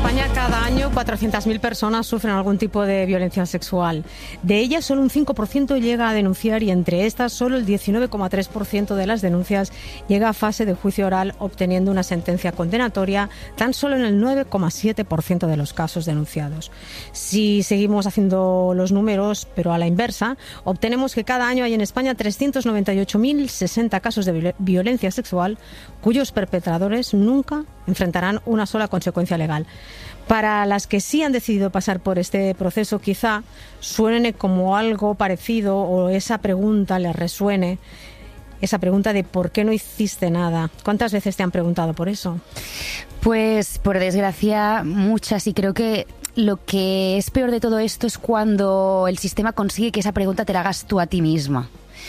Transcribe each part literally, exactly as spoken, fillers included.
España cada año cuatrocientas mil personas sufren algún tipo de violencia sexual. De ellas solo un cinco por ciento llega a denunciar y entre estas solo el diecinueve coma tres por ciento de las denuncias llega a fase de juicio oral obteniendo una sentencia condenatoria tan solo en el nueve coma siete por ciento de los casos denunciados. Si seguimos haciendo los números, pero a la inversa, obtenemos que cada año hay en España trescientos noventa y ocho mil sesenta casos de violencia sexual cuyos perpetradores nunca enfrentarán una sola consecuencia legal. Para las que sí han decidido pasar por este proceso, quizá suene como algo parecido o esa pregunta les resuene, esa pregunta de ¿por qué no hiciste nada? ¿Cuántas veces te han preguntado por eso? Pues, por desgracia, muchas, y creo que lo que es peor de todo esto es cuando el sistema consigue que esa pregunta te la hagas tú a ti misma.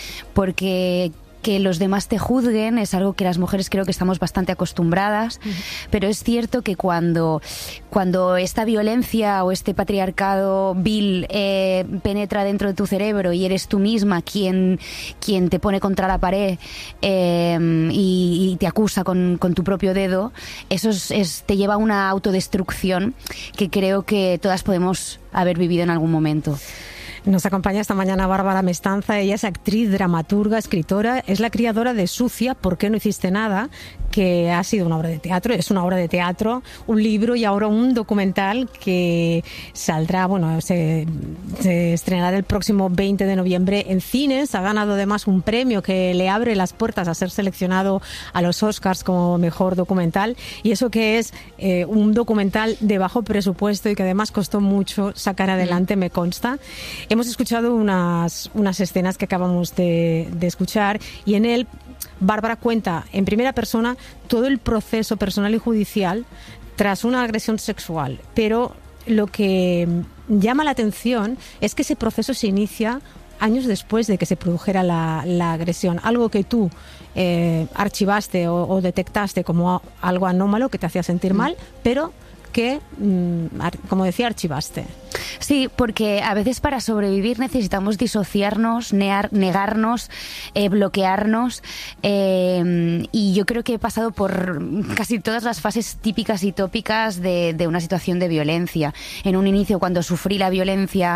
Porque que los demás te juzguen es algo que las mujeres creo que estamos bastante acostumbradas, uh-huh. pero es cierto que cuando, cuando esta violencia o este patriarcado vil eh, penetra dentro de tu cerebro y eres tú misma quien, quien te pone contra la pared eh, y, y te acusa con, con tu propio dedo, eso es, es, te lleva a una autodestrucción que creo que todas podemos haber vivido en algún momento. Nos acompaña esta mañana Bárbara Mestanza. Ella es actriz, dramaturga, escritora. Es la creadora de Sucia, ¿por qué no hiciste nada?, que ha sido una obra de teatro, es una obra de teatro, un libro y ahora un documental que saldrá, bueno, se, se estrenará el próximo veinte de noviembre en cines. Ha ganado además un premio que le abre las puertas a ser seleccionado a los Oscars como mejor documental. Y eso que es eh, un documental de bajo presupuesto y que además costó mucho sacar adelante, me consta. Hemos escuchado unas, unas escenas que acabamos de, de escuchar y en él Bárbara cuenta en primera persona todo el proceso personal y judicial tras una agresión sexual, pero lo que llama la atención es que ese proceso se inicia años después de que se produjera la, la agresión, algo que tú eh, archivaste o, o detectaste como algo anómalo que te hacía sentir mal, pero que, como decía, archivaste. Sí, porque a veces para sobrevivir necesitamos disociarnos, negar, negarnos, eh, bloquearnos eh, y yo creo que he pasado por casi todas las fases típicas y tópicas de, de una situación de violencia. En un inicio, cuando sufrí la violencia,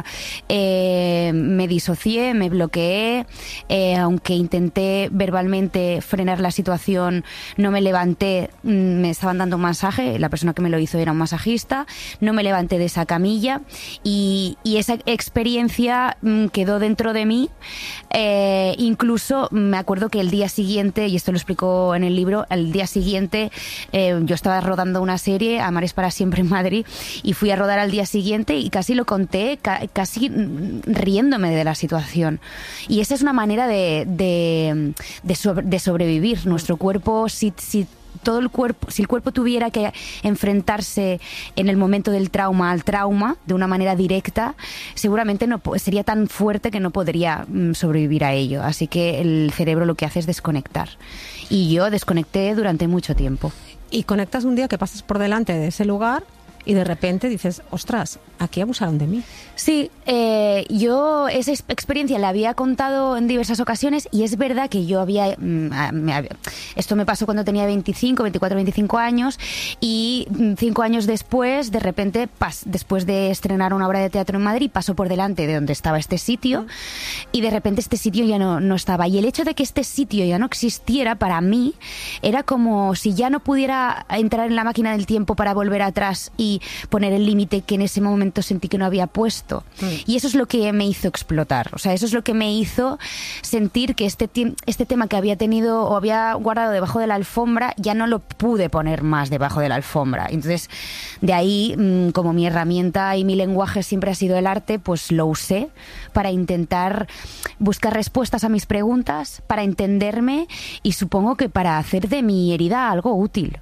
eh, me disocié, me bloqueé, eh, aunque intenté verbalmente frenar la situación, no me levanté, me estaban dando un masaje, la persona que me lo hizo era un masajista, no me levanté de esa camilla y, y esa experiencia mmm, quedó dentro de mí. Eh, incluso me acuerdo que el día siguiente, y esto lo explico en el libro, el día siguiente eh, yo estaba rodando una serie, Amar es para siempre en Madrid, y fui a rodar al día siguiente y casi lo conté, ca- casi riéndome de la situación. Y esa es una manera de, de, de, sobre, de sobrevivir. Nuestro cuerpo, si, si todo el cuerpo, si el cuerpo tuviera que enfrentarse en el momento del trauma al trauma de una manera directa, seguramente no sería tan fuerte que no podría mm, sobrevivir a ello. Así que el cerebro lo que hace es desconectar. Y yo desconecté durante mucho tiempo. Y conectas un día que pasas por delante de ese lugar y de repente dices, ostras, aquí abusaron de mí. Sí, eh, yo esa experiencia la había contado en diversas ocasiones y es verdad que yo había, me había... Esto me pasó cuando tenía veinticinco, veinticuatro, veinticinco años y cinco años después, de repente, pas, después de estrenar una obra de teatro en Madrid, pasó por delante de donde estaba este sitio y de repente este sitio ya no, no estaba. Y el hecho de que este sitio ya no existiera para mí era como si ya no pudiera entrar en la máquina del tiempo para volver atrás y poner el límite que en ese momento sentí que no había puesto. Mm. Y eso es lo que me hizo explotar. O sea, eso es lo que me hizo sentir que este, este tema que había tenido o había guardado debajo de la alfombra ya no lo pude poner más debajo de la alfombra. Entonces, de ahí, como mi herramienta y mi lenguaje siempre ha sido el arte, pues lo usé para intentar buscar respuestas a mis preguntas, para entenderme y supongo que para hacer de mi herida algo útil.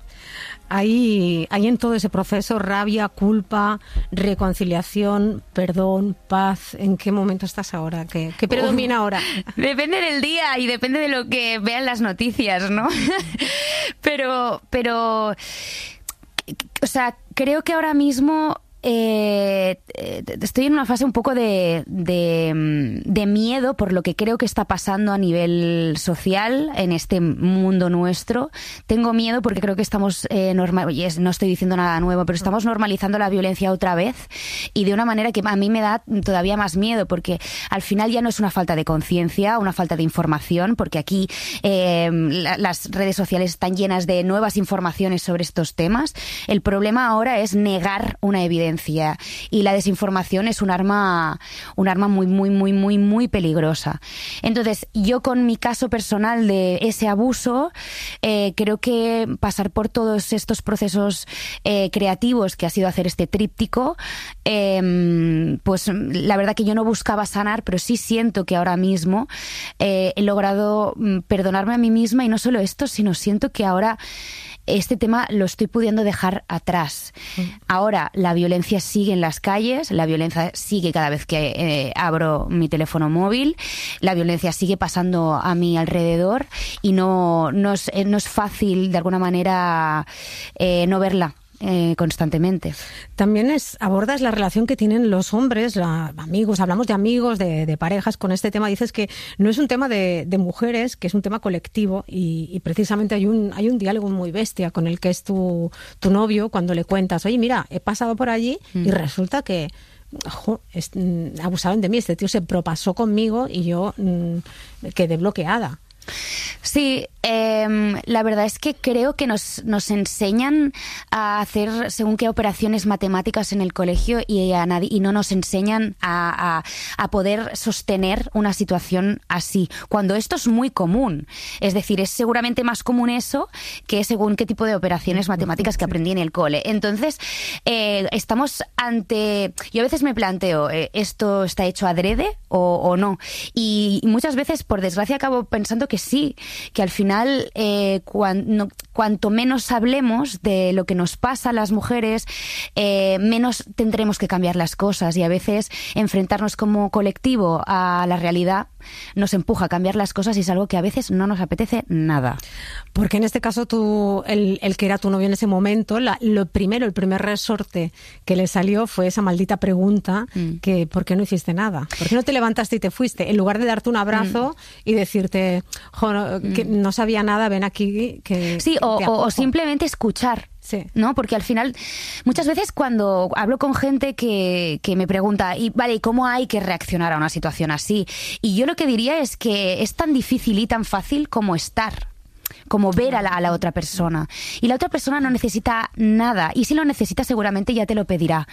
Hay, hay en todo ese proceso rabia, culpa, reconciliación, perdón, paz. ¿En qué momento estás ahora? ¿Qué, qué predomina ahora? Depende del día y depende de lo que vean las noticias, ¿no? pero, pero, o sea, creo que ahora mismo eh, estoy en una fase un poco de, de, de miedo por lo que creo que está pasando a nivel social en este mundo nuestro. Tengo miedo porque creo que estamos eh, normal, oye, no estoy diciendo nada nuevo, pero estamos normalizando la violencia otra vez y de una manera que a mí me da todavía más miedo, porque al final ya no es una falta de conciencia, una falta de información, porque aquí eh, la, las redes sociales están llenas de nuevas informaciones sobre estos temas. El problema ahora es negar una evidencia y la desinformación es un arma, un arma muy, muy, muy, muy, muy peligrosa. Entonces, yo con mi caso personal de ese abuso, eh, creo que pasar por todos estos procesos eh, creativos que ha sido hacer este tríptico, eh, pues la verdad que yo no buscaba sanar, pero sí siento que ahora mismo eh, he logrado perdonarme a mí misma, y no solo esto, sino siento que ahora este tema lo estoy pudiendo dejar atrás. Ahora la violencia sigue en las calles, la violencia sigue cada vez que eh, abro mi teléfono móvil, la violencia sigue pasando a mi alrededor y no, no, es, no es fácil de alguna manera eh, no verla. Eh, constantemente. También es, abordas la relación que tienen los hombres, la, amigos, hablamos de amigos, de, de parejas con este tema. Dices que no es un tema de, de mujeres, que es un tema colectivo, y, y precisamente hay un, hay un diálogo muy bestia con el que es tu, tu novio, cuando le cuentas, oye, mira, he pasado por allí mm. y resulta que ojo, es, mm, abusaron de mí, este tío se propasó conmigo y yo mm, quedé bloqueada. Sí, eh, la verdad es que creo que nos, nos enseñan a hacer según qué operaciones matemáticas en el colegio y, a nadie, y no nos enseñan a, a, a poder sostener una situación así, cuando esto es muy común. Es decir, es seguramente más común eso que según qué tipo de operaciones matemáticas que aprendí en el cole. Entonces, eh, estamos ante... Yo a veces me planteo, eh, ¿esto está hecho adrede o, o no? Y, y muchas veces, por desgracia, acabo pensando que sí, que al final eh, cuan, no, cuanto menos hablemos de lo que nos pasa a las mujeres, eh, menos tendremos que cambiar las cosas, y a veces enfrentarnos como colectivo a la realidad nos empuja a cambiar las cosas y es algo que a veces no nos apetece nada. Porque en este caso tú, el, el que era tu novio en ese momento, la, lo primero, el primer resorte que le salió fue esa maldita pregunta mm. que ¿por qué no hiciste nada? ¿Por qué no te levantaste y te fuiste? En lugar de darte un abrazo mm. y decirte, jo, no, mm. que no sabía nada, ven aquí. Que, sí, o, o, o simplemente escuchar. Sí. ¿No? Porque al final, muchas veces cuando hablo con gente que, que me pregunta, y vale, ¿cómo hay que reaccionar a una situación así? Y yo lo que diría es que es tan difícil y tan fácil como estar, como ver a la, a la otra persona. Y la otra persona no necesita nada. Y si lo necesita, seguramente ya te lo pedirá.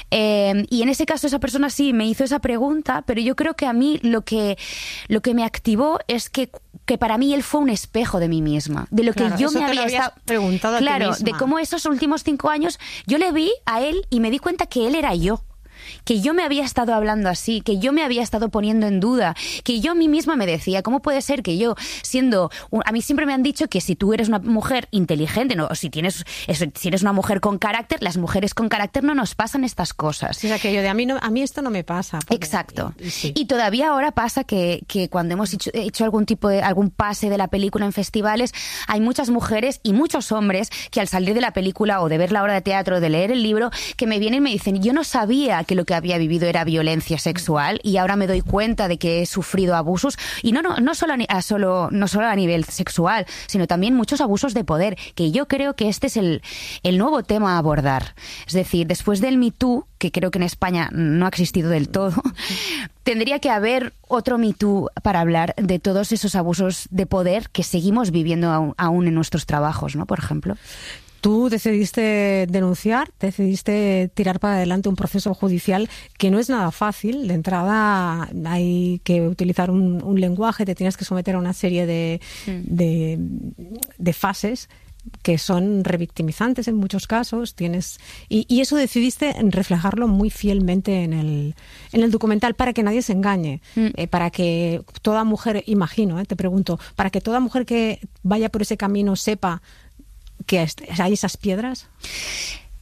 Eh, y en ese caso, esa persona sí me hizo esa pregunta, pero yo creo que a mí lo que, lo que me activó es que que para mí él fue un espejo de mí misma, de lo claro, que yo eso me te había lo habías estado preguntado a claro, ti misma. De cómo esos últimos cinco años yo le vi a él y me di cuenta que él era yo, que yo me había estado hablando así, que yo me había estado poniendo en duda, que yo a mí misma me decía, ¿cómo puede ser que yo, siendo... Un... A mí siempre me han dicho que si tú eres una mujer inteligente, no, o si tienes eso, si eres una mujer con carácter, las mujeres con carácter no nos pasan estas cosas. Sí, o sea, que yo de a mí, no, a mí esto no me pasa. Porque... Exacto. Y, y, sí. y todavía ahora pasa que, que cuando hemos hecho, hecho algún tipo de, algún pase de la película en festivales, hay muchas mujeres y muchos hombres que al salir de la película o de ver la obra de teatro o de leer el libro, que me vienen y me dicen, yo no sabía que lo que había vivido era violencia sexual y ahora me doy cuenta de que he sufrido abusos, y no no no solo a, solo no solo a nivel sexual, sino también muchos abusos de poder, que yo creo que este es el el nuevo tema a abordar. Es decir, después del Me Too, que creo que en España no ha existido del todo, tendría que haber otro Me Too para hablar de todos esos abusos de poder que seguimos viviendo aún, aún en nuestros trabajos, ¿no? Por ejemplo. Tú decidiste denunciar, decidiste tirar para adelante un proceso judicial que no es nada fácil. De entrada hay que utilizar un, un lenguaje, te tienes que someter a una serie de, mm. de, de fases que son revictimizantes en muchos casos. Tienes y, y eso decidiste reflejarlo muy fielmente en el, en el documental, para que nadie se engañe, mm. eh, para que toda mujer, imagino, eh, te pregunto, para que toda mujer que vaya por ese camino sepa que hay esas piedras.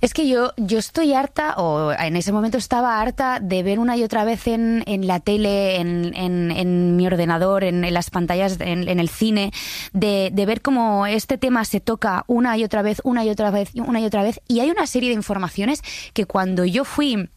Es que yo, yo estoy harta, o en ese momento estaba harta de ver una y otra vez en, en la tele, en, en, en mi ordenador, en, en las pantallas, en, en el cine, de, de ver cómo este tema se toca una y otra vez, una y otra vez, una y otra vez, y hay una serie de informaciones que cuando yo fui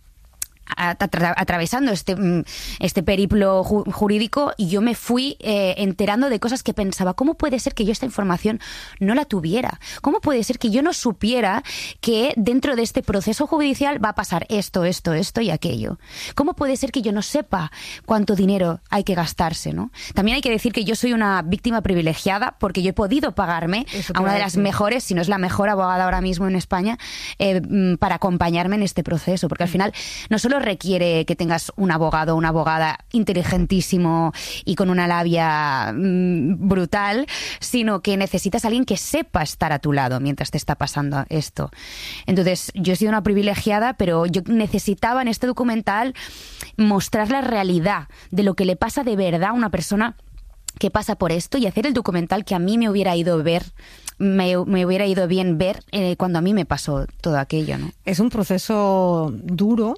atravesando este, este periplo ju- jurídico, y yo me fui eh, enterando de cosas que pensaba, ¿cómo puede ser que yo esta información no la tuviera? ¿Cómo puede ser que yo no supiera que dentro de este proceso judicial va a pasar esto, esto, esto y aquello? ¿Cómo puede ser que yo no sepa cuánto dinero hay que gastarse, ¿no? También hay que decir que yo soy una víctima privilegiada porque yo he podido pagarme a una de las mejores, si no es la mejor abogada ahora mismo en España, eh, para acompañarme en este proceso, porque al final no solo requiere que tengas un abogado o una abogada inteligentísimo y con una labia mmm, brutal, sino que necesitas a alguien que sepa estar a tu lado mientras te está pasando esto. Entonces, yo he sido una privilegiada, pero yo necesitaba en este documental mostrar la realidad de lo que le pasa de verdad a una persona que pasa por esto, y hacer el documental que a mí me hubiera ido ver Me, me hubiera ido bien ver eh, cuando a mí me pasó todo aquello, ¿no? Es un proceso duro.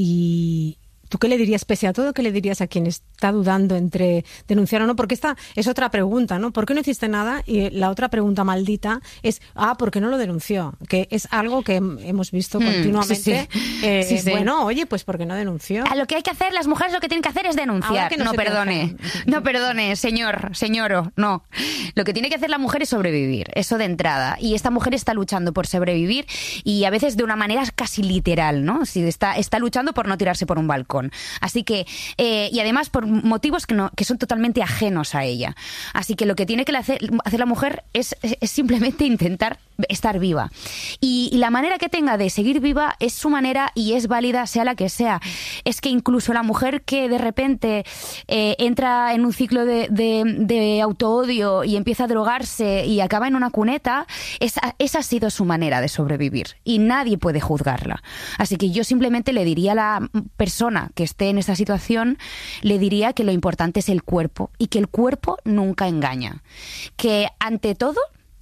Y ¿tú qué le dirías, pese a todo, qué le dirías a quien está dudando entre denunciar o no? Porque esta es otra pregunta, ¿no? ¿Por qué no hiciste nada? Y la otra pregunta maldita es, ah, ¿por qué no lo denunció? Que es algo que hemos visto continuamente. Mm, sí, sí. Eh, sí, sí. Bueno, oye, pues ¿por qué no denunció? A lo que hay que hacer, las mujeres lo que tienen que hacer es denunciar. No, no perdone, no perdone, señor, señor, no. Lo que tiene que hacer la mujer es sobrevivir, eso de entrada. Y esta mujer está luchando por sobrevivir, y a veces de una manera casi literal, ¿no? Si está, está luchando por no tirarse por un balcón. Así que, eh, y además por motivos que, no, que son totalmente ajenos a ella. Así que lo que tiene que hacer, hacer la mujer es, es simplemente intentar estar viva. Y, y la manera que tenga de seguir viva es su manera, y es válida sea la que sea. Es que incluso la mujer que de repente eh, entra en un ciclo de, de, de autoodio y empieza a drogarse y acaba en una cuneta, esa, esa ha sido su manera de sobrevivir, y nadie puede juzgarla. Así que yo simplemente le diría a la persona que esté en esta situación, le diría que lo importante es el cuerpo, y que el cuerpo nunca engaña. Que ante todo,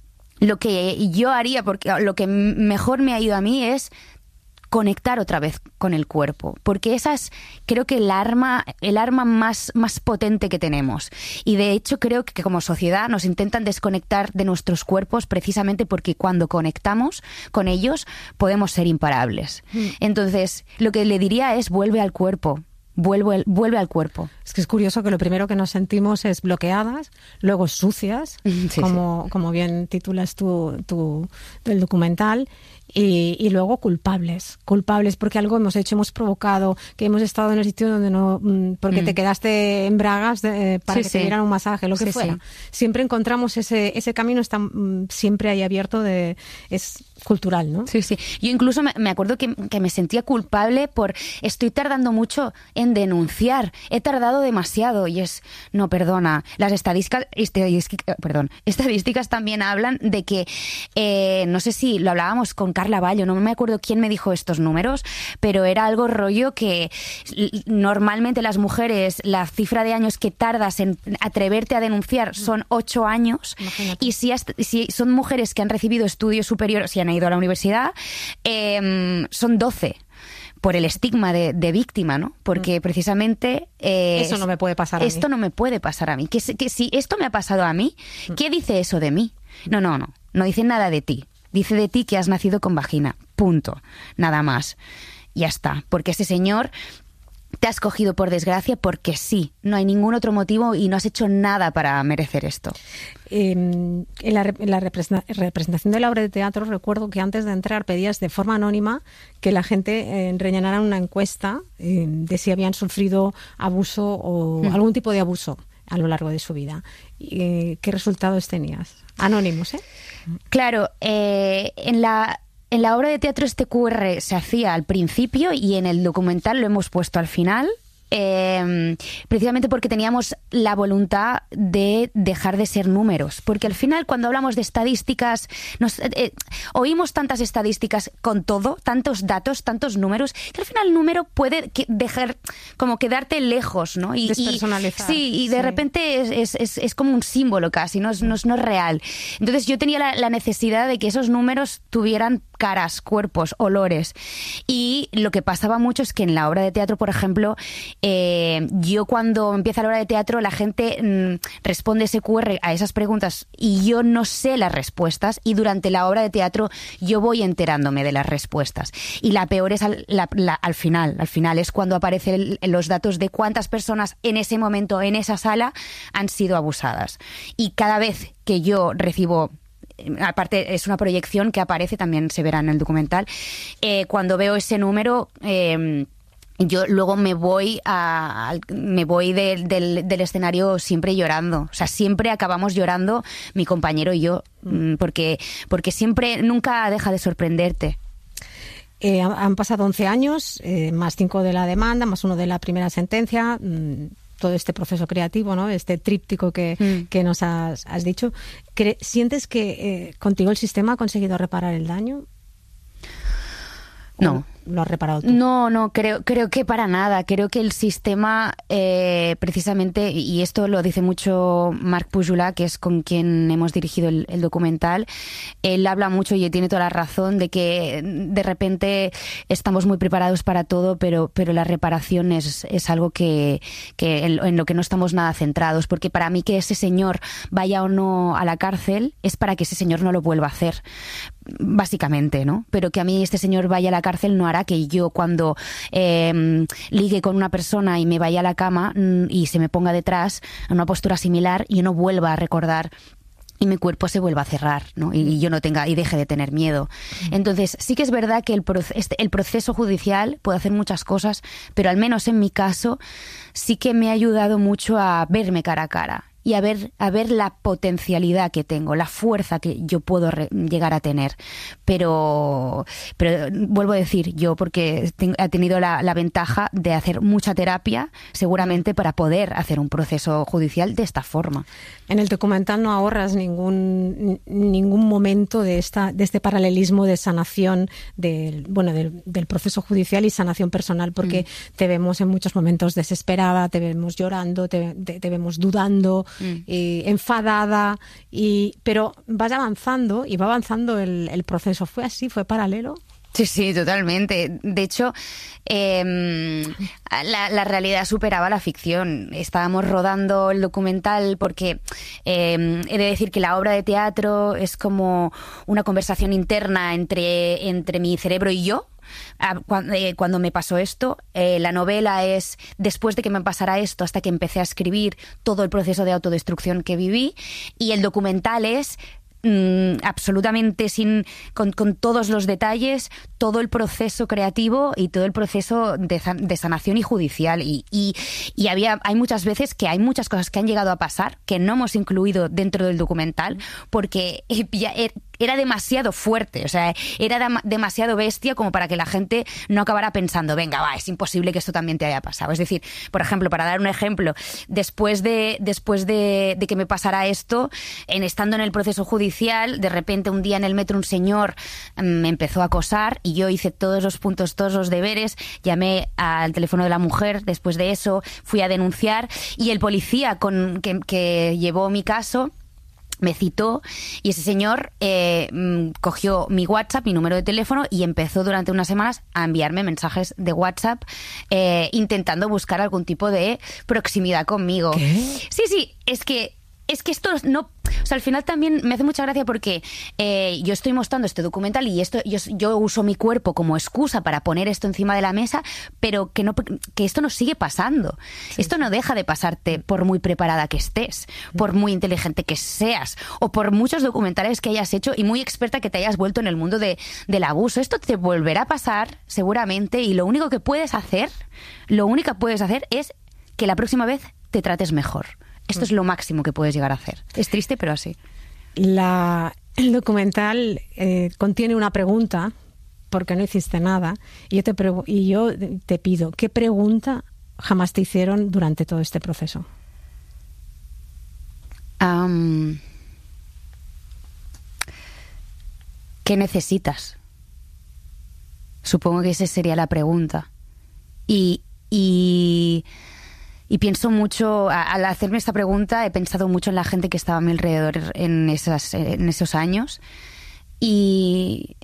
lo que yo haría, porque lo que mejor me ha ido a mí, es conectar otra vez con el cuerpo, porque esa es, creo que el arma, el arma más, más potente que tenemos. Y de hecho creo que como sociedad nos intentan desconectar de nuestros cuerpos, precisamente porque cuando conectamos con ellos podemos ser imparables. Mm. Entonces, lo que le diría es: vuelve al cuerpo. Vuelve, vuelve al cuerpo. Es que es curioso que lo primero que nos sentimos es bloqueadas, luego sucias, sí, como, sí. como bien titulas tú, tú del documental, y, y luego culpables, culpables porque algo hemos hecho, hemos provocado, que hemos estado en el sitio donde no, porque mm. te quedaste en bragas de, para sí, que sí. te dieran un masaje, lo que sí, fuera. Sí. Siempre encontramos ese, ese camino, está siempre ahí abierto, de es cultural, ¿no? Sí, sí. Yo incluso me, me acuerdo que, que me sentía culpable por estoy tardando mucho en denunciar, he tardado demasiado, y es, no, perdona, las estadísticas, estadísticas, perdón, estadísticas también hablan de que, eh, no sé si lo hablábamos con Carla Ballo, no me acuerdo quién me dijo estos números, pero era algo rollo que normalmente las mujeres, la cifra de años que tardas en atreverte a denunciar son ocho años. Imagínate. Y si, has, si son mujeres que han recibido estudios superiores, si han ido a la universidad, eh, son doce. Por el estigma de, de víctima, ¿no? Porque precisamente... Eh, eso no me puede pasar a esto mí. no me puede pasar a mí. Que, que si esto me ha pasado a mí, ¿qué dice eso de mí? No, no, no. No dice nada de ti. Dice de ti que has nacido con vagina. Punto. Nada más. Ya está. Porque ese señor te ha escogido por desgracia porque sí. No hay ningún otro motivo y no has hecho nada para merecer esto. Eh, en la, en la representación de la obra de teatro, recuerdo que antes de entrar pedías de forma anónima que la gente eh, rellenara una encuesta eh, de si habían sufrido abuso o mm. algún tipo de abuso a lo largo de su vida. Eh, ¿Qué resultados tenías? Anónimos, ¿eh? Claro, eh, en la... En la obra de teatro este Q R se hacía al principio, y en el documental lo hemos puesto al final, eh, precisamente porque teníamos la voluntad de dejar de ser números. Porque al final, cuando hablamos de estadísticas, nos, eh, oímos tantas estadísticas con todo, tantos datos, tantos números, que al final el número puede que dejar, como quedarte lejos, ¿no? Y, despersonalizar. Y, sí, y de sí. repente es, es, es, es como un símbolo casi, no es, no es, no es real. Entonces yo tenía la, la necesidad de que esos números tuvieran caras, cuerpos, olores. Y lo que pasaba mucho es que en la obra de teatro, por ejemplo, eh, yo cuando empieza la obra de teatro, la gente mmm, responde ese cu erre a esas preguntas y yo no sé las respuestas, y durante la obra de teatro yo voy enterándome de las respuestas. Y la peor es al, la, la, al final, al final es cuando aparecen los datos de cuántas personas en ese momento, en esa sala, han sido abusadas. Y cada vez que yo recibo, aparte es una proyección que aparece, también se verá en el documental, eh, cuando veo ese número, eh, yo luego me voy a, me voy de, del, del escenario siempre llorando. O sea, siempre acabamos llorando mi compañero y yo, porque, porque siempre, nunca deja de sorprenderte. Eh, han pasado once años, eh, más cinco de la demanda, más uno de la primera sentencia, mmm, todo este proceso creativo, ¿no? Este tríptico que, mm. que nos has, has dicho. ¿Sientes que eh, contigo el sistema ha conseguido reparar el daño? No. ¿Lo has reparado tú? No, no, creo, creo que para nada. Creo que el sistema, eh, precisamente, y esto lo dice mucho Marc Pujolà, que es con quien hemos dirigido el, el documental, él habla mucho y tiene toda la razón de que de repente estamos muy preparados para todo, pero, pero la reparación es, es algo que, que en, en lo que no estamos nada centrados, porque para mí que ese señor vaya o no a la cárcel es para que ese señor no lo vuelva a hacer, básicamente, ¿no? Pero que a mí este señor vaya a la cárcel no hará que yo, cuando eh, ligue con una persona y me vaya a la cama y se me ponga detrás en una postura similar, yo no vuelva a recordar y mi cuerpo se vuelva a cerrar, ¿no? Y yo no tenga y deje de tener miedo. Entonces, sí que es verdad que el, proce- este, el proceso judicial puede hacer muchas cosas, pero al menos en mi caso sí que me ha ayudado mucho a verme cara a cara y a ver, a ver la potencialidad que tengo, la fuerza que yo puedo re- llegar a tener. Pero, pero vuelvo a decir, yo porque te- he tenido la, la ventaja de hacer mucha terapia, seguramente para poder hacer un proceso judicial de esta forma. En el documental no ahorras ningún ningún momento de esta de este paralelismo de sanación del bueno del, del proceso judicial y sanación personal, porque mm. te vemos en muchos momentos desesperada, te vemos llorando, te, te, te vemos dudando, mm. eh, enfadada, y pero vas avanzando y va avanzando el, el proceso. ¿Fue así? ¿Fue paralelo? Sí, sí, totalmente. De hecho, eh, la, la realidad superaba la ficción. Estábamos rodando el documental porque eh, he de decir que la obra de teatro es como una conversación interna entre, entre mi cerebro y yo. Cuando, eh, cuando me pasó esto, eh, la novela es después de que me pasara esto hasta que empecé a escribir todo el proceso de autodestrucción que viví, y el documental es Mm, absolutamente sin con, con todos los detalles, todo el proceso creativo y todo el proceso de, de sanación y judicial, y, y, y había hay muchas veces que hay muchas cosas que han llegado a pasar que no hemos incluido dentro del documental porque ya era demasiado fuerte, o sea, era demasiado bestia como para que la gente no acabara pensando, venga, va, es imposible que esto también te haya pasado. Es decir, por ejemplo, para dar un ejemplo, después de después de, de que me pasara esto, en estando en el proceso judicial, de repente un día en el metro un señor me empezó a acosar y yo hice todos los puntos, todos los deberes, llamé al teléfono de la mujer, después de eso fui a denunciar y el policía con, que, que llevó mi caso me citó y ese señor eh, cogió mi WhatsApp, mi número de teléfono, y empezó durante unas semanas a enviarme mensajes de WhatsApp eh, intentando buscar algún tipo de proximidad conmigo. ¿Qué? Sí, sí, es que Es que esto no... O sea, al final también me hace mucha gracia porque eh, yo estoy mostrando este documental y esto yo, yo uso mi cuerpo como excusa para poner esto encima de la mesa, pero que no que esto nos sigue pasando. Sí, esto sí. no deja de pasarte por muy preparada que estés, por muy inteligente que seas, o por muchos documentales que hayas hecho y muy experta que te hayas vuelto en el mundo de, del abuso. Esto te volverá a pasar seguramente, y lo único que puedes hacer, lo único que puedes hacer es que la próxima vez te trates mejor. Esto es lo máximo que puedes llegar a hacer. Es triste, pero así. La, el documental eh, contiene una pregunta, porque no hiciste nada, y yo, te pregu- y yo te pido, ¿qué pregunta jamás te hicieron durante todo este proceso? Um, ¿Qué necesitas? Supongo que esa sería la pregunta. Y... y Y pienso mucho, al hacerme esta pregunta, he pensado mucho en la gente que estaba a mi alrededor en, esas, en esos años. Y,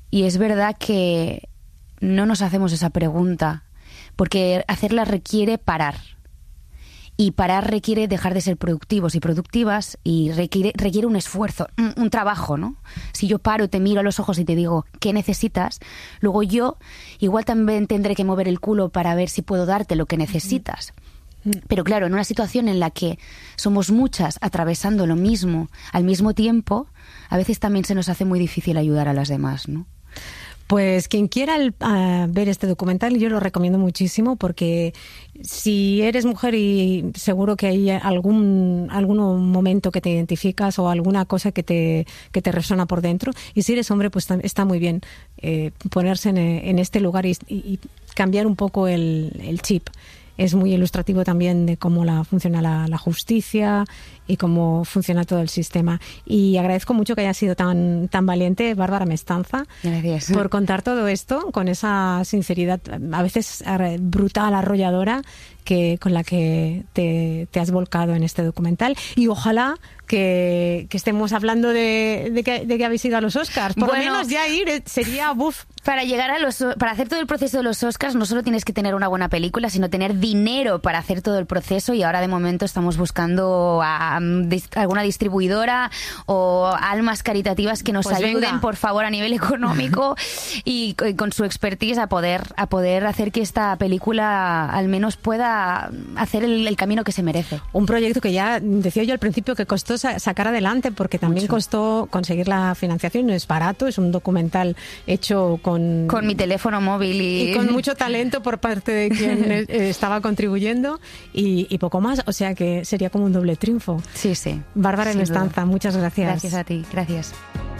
Y es verdad que no nos hacemos esa pregunta, porque hacerla requiere parar. Y parar requiere dejar de ser productivos y productivas y requiere, requiere un esfuerzo, un, un trabajo, ¿no? Si yo paro, te miro a los ojos y te digo, ¿qué necesitas? Luego yo igual también tendré que mover el culo para ver si puedo darte lo que necesitas. Pero claro, en una situación en la que somos muchas atravesando lo mismo al mismo tiempo, a veces también se nos hace muy difícil ayudar a las demás, ¿no? Pues quien quiera uh, ver este documental, yo lo recomiendo muchísimo, porque si eres mujer y seguro que hay algún, algún momento que te identificas o alguna cosa que te, que te resuena por dentro, y si eres hombre, pues está muy bien eh, ponerse en, en este lugar y, y cambiar un poco el, el chip. Es muy ilustrativo también de cómo la, funciona la, la justicia y cómo funciona todo el sistema. Y agradezco mucho que haya sido tan, tan valiente, Bárbara Mestanza, Gracias. por contar todo esto con esa sinceridad, a veces brutal, arrolladora, que, con la que te, te has volcado en este documental. Y ojalá que, que estemos hablando de, de, que, de que habéis ido a los Oscars. Por bueno, lo menos ya ir sería buf. Para llegar a los, para hacer todo el proceso de los Oscars no solo tienes que tener una buena película, sino tener dinero para hacer todo el proceso, y ahora de momento estamos buscando a, a alguna distribuidora o almas caritativas que nos pues ayuden, venga. por favor, a nivel económico y, y con su expertise a poder, a poder hacer que esta película al menos pueda hacer el, el camino que se merece. Un proyecto que ya decía yo al principio que costó sa- sacar adelante, porque también Mucho. costó conseguir la financiación. No es barato, es un documental hecho con Con mi teléfono móvil y... y con mucho talento por parte de quien eh, estaba contribuyendo y, y poco más, o sea que sería como un doble triunfo. Sí, sí. Bárbara Mestanza, muchas gracias. Gracias a ti, gracias.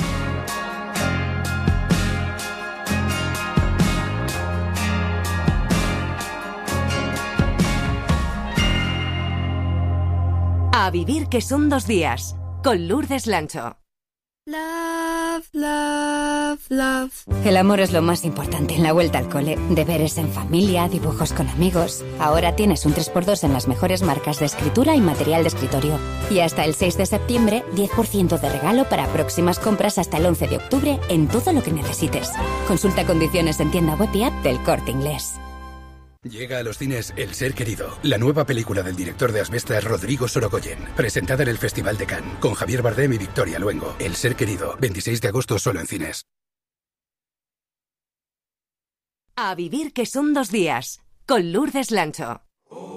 A vivir que son dos días, con Lourdes Lancho. Love, love, love. El amor es lo más importante en la vuelta al cole. Deberes en familia, dibujos con amigos. Ahora tienes un tres por dos en las mejores marcas de escritura y material de escritorio. Y hasta el seis de septiembre, diez por ciento de regalo para próximas compras hasta el once de octubre en todo lo que necesites. Consulta condiciones en tienda web y app del Corte Inglés. Llega a los cines El Ser Querido, la nueva película del director de Asbestas, Rodrigo Sorogoyen, presentada en el Festival de Cannes, con Javier Bardem y Victoria Luengo. El Ser Querido, veintiséis de agosto solo en cines. A vivir que son dos días, con Lourdes Lancho.